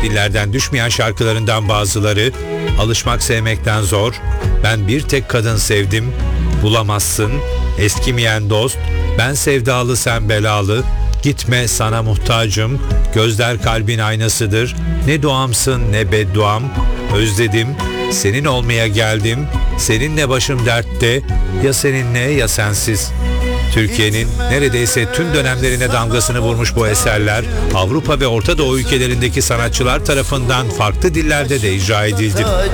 Dillerden düşmeyen şarkılarından bazıları: Alışmak sevmekten zor, Ben bir tek kadın sevdim, Bulamazsın, Eskimeyen dost, Ben sevdalı sen belalı, Gitme sana muhtacım, Gözler kalbin aynasıdır, Ne duamsın ne bedduam, Özledim, Senin olmaya geldim, Seninle başım dertte, Ya seninle ya sensiz. Türkiye'nin neredeyse tüm dönemlerine damgasını vurmuş bu eserler Avrupa ve Orta Doğu ülkelerindeki sanatçılar tarafından farklı dillerde de icra edildi.